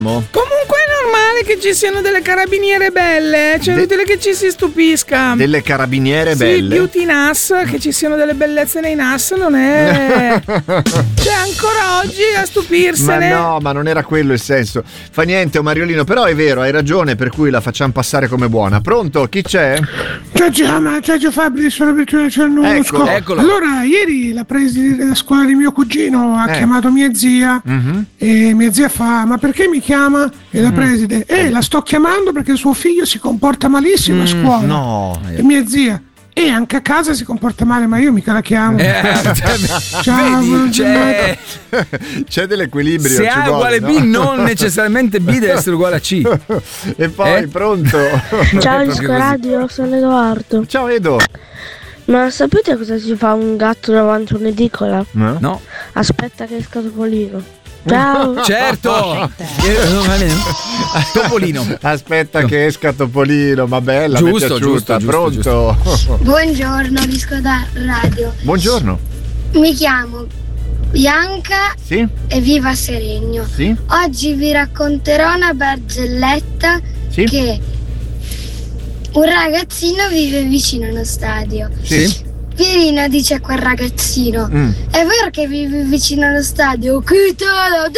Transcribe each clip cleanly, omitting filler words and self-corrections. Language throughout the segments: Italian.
Comunque è normale che ci siano delle carabiniere belle, cioè inutile che ci si stupisca. Delle carabiniere belle? Sì, beauty NAS, che ci siano delle bellezze nei NAS non è... Cioè ancora oggi a stupirsene. Ma no, ma non era quello il senso. Fa niente, Mariolino, però è vero, hai ragione, per cui la facciamo passare come buona. Pronto? Chi c'è? Ciao Fabri, sono Bertolucci. Eccolo. Allora, ieri la preside della scuola di mio cugino ha chiamato mia zia e mia zia fa: ma perché mi chiama? E la preside: la sto chiamando perché suo figlio si comporta malissimo a scuola. No. E mia zia: e anche a casa si comporta male, ma io mica la chiamo. Ciao, vedi, c'è dell'equilibrio. Se A uguale B, non necessariamente B deve essere uguale a C. E poi, pronto? Ciao Disco Radio, sono Edoardo. Ciao Edo. Ma sapete cosa si fa un gatto davanti a un'edicola? No. Aspetta che esca Topolino. Ciao. Certo. Topolino. Aspetta che esca Topolino, ma bella, giusto, mi è piaciuta. Giusto. Buongiorno Disco Radio. Buongiorno. Mi chiamo Bianca Sì? e vivo a Seregno. Sì? Oggi vi racconterò una barzelletta Sì? che un ragazzino vive vicino a uno stadio. Sì. Pierino dice a quel ragazzino: è vero che vivi vicino allo stadio? Chi te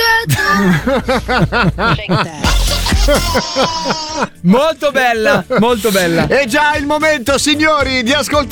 l'ha detto? Molto bella, molto bella. È già il momento, signori, di ascoltare